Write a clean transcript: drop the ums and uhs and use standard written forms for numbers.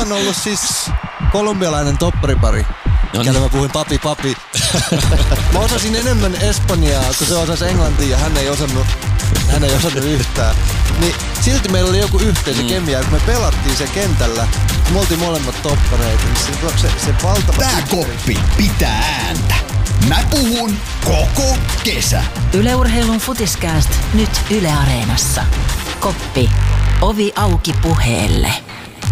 on ollut siis kolumbialainen topparipari. Kelle mä puhuin papi. Mä osasin enemmän espanjaa, kun se osasi englantia ja hän ei osannut yhtään. Niin silti meillä oli joku yhteisökemia, kun me pelattiin se kentällä, kun me oltiin molemmat toppareita, niin se valtava... Tää koppi pitää ääntä. Mä puhun koko kesä. Yle Urheilun Futiskääst nyt Yle Areenassa. Koppi. Ovi auki puheelle.